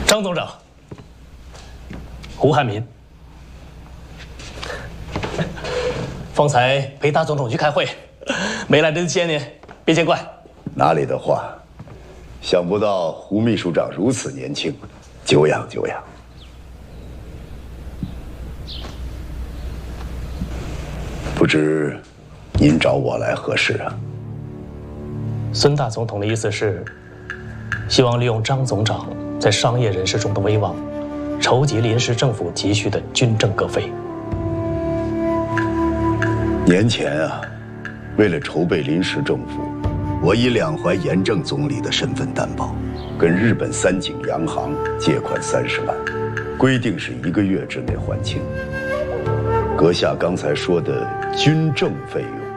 张总长，胡汉民，方才陪大总统去开会，没来得及见您，别见怪。 哪里的话，想不到胡秘书长如此年轻，久仰久仰。不知您找我来何事啊？ 孙大总统的意思是，希望利用张总长在商业人士中的威望，筹集临时政府急需的军政各费。 年前啊，为了筹备临时政府，我以两淮盐政总理的身份担保，跟日本三井洋行借款30万，规定是1个月之内还清。阁下刚才说的军政费用，